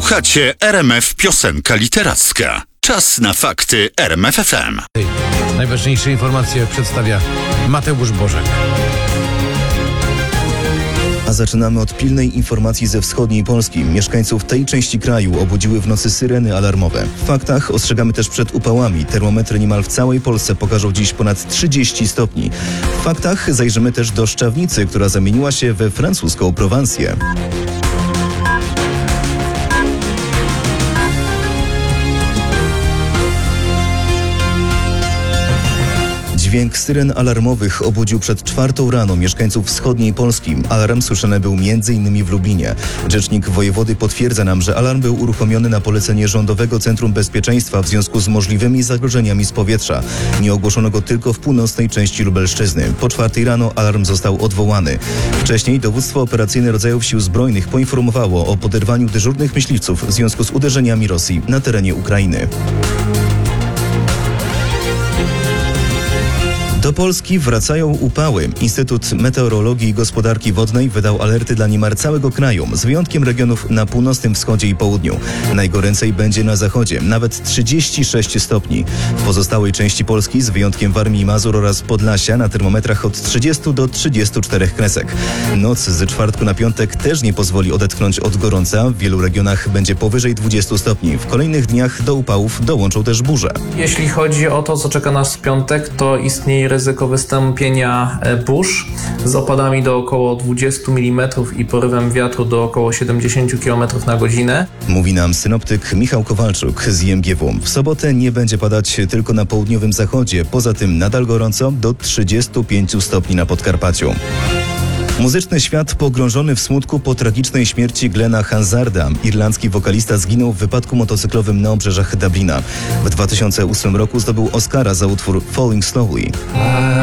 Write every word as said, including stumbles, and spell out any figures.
Słuchacie R M F Piosenka Literacka. Czas na fakty R M F F M. Najważniejsze informacje przedstawia Mateusz Bożek. A zaczynamy od pilnej informacji ze wschodniej Polski. Mieszkańców tej części kraju obudziły w nocy syreny alarmowe. W faktach ostrzegamy też przed upałami. Termometry niemal w całej Polsce pokażą dziś ponad trzydzieści stopni. W faktach zajrzymy też do Szczawnicy, która zamieniła się we francuską Prowansję. Dźwięk syren alarmowych obudził przed czwartą rano mieszkańców wschodniej Polski. Alarm słyszany był między innymi w Lublinie. Rzecznik wojewody potwierdza nam, że alarm był uruchomiony na polecenie Rządowego Centrum Bezpieczeństwa w związku z możliwymi zagrożeniami z powietrza. Nie ogłoszono go tylko w północnej części Lubelszczyzny. Po czwartej rano alarm został odwołany. Wcześniej dowództwo operacyjne rodzajów sił zbrojnych poinformowało o poderwaniu dyżurnych myśliwców w związku z uderzeniami Rosji na terenie Ukrainy. Do Polski wracają upały. Instytut Meteorologii i Gospodarki Wodnej wydał alerty dla niemal całego kraju, z wyjątkiem regionów na północnym wschodzie i południu. Najgoręcej będzie na zachodzie, nawet trzydzieści sześć stopni. W pozostałej części Polski, z wyjątkiem Warmii i Mazur oraz Podlasia, na termometrach od trzydziestu do trzydziestu czterech kresek. Noc z czwartku na piątek też nie pozwoli odetchnąć od gorąca. W wielu regionach będzie powyżej dwudziestu stopni. W kolejnych dniach do upałów dołączą też burze. Jeśli chodzi o to, co czeka nas w piątek, to istnieje ryzyko wystąpienia burz z opadami do około dwudziestu milimetrów i porywem wiatru do około siedemdziesięciu kilometrów na godzinę. Mówi nam synoptyk Michał Kowalczuk z I M G W. W sobotę nie będzie padać tylko na południowym zachodzie. Poza tym nadal gorąco, do trzydziestu pięciu stopni na Podkarpaciu. Muzyczny świat pogrążony w smutku po tragicznej śmierci Glena Hansarda. Irlandzki wokalista zginął w wypadku motocyklowym na obrzeżach Dublina. W dwa tysiące ósmym roku zdobył Oscara za utwór Falling Slowly.